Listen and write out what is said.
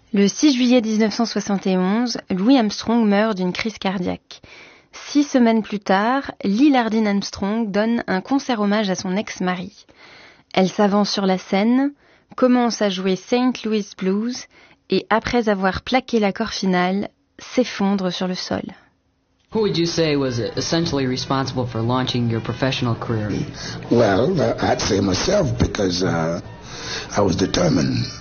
Le 6 juillet 1971, Louis Armstrong meurt d'une crise cardiaque. 6 semaines plus tard, Lil Hardin Armstrong donne un concert hommage à son ex-mari. Elle s'avance sur la scène, commence à jouer St. Louis Blues et, après avoir plaqué l'accord final, s'effondre sur le sol. Who would you say was essentially responsible for launching your professional career? Well, I'd say myself because I was determined.